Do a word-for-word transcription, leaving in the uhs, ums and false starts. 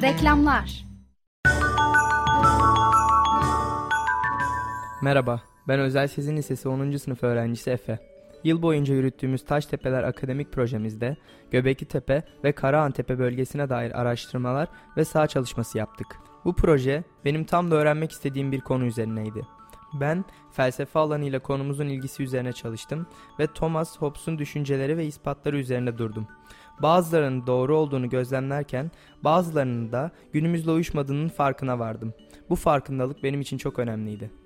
Reklamlar. Merhaba, ben Özel Sezin Lisesi onuncu sınıf öğrencisi Efe. Yıl boyunca yürüttüğümüz Taştepeler akademik projemizde Göbeklitepe ve Karahantepe bölgesine dair araştırmalar ve saha çalışması yaptık. Bu proje benim tam da öğrenmek istediğim bir konu üzerineydi. Ben felsefe alanıyla konumuzun ilgisi üzerine çalıştım ve Thomas Hobbes'un düşünceleri ve ispatları üzerine durdum. Bazılarının doğru olduğunu gözlemlerken bazılarının da günümüzle uyuşmadığının farkına vardım. Bu farkındalık benim için çok önemliydi.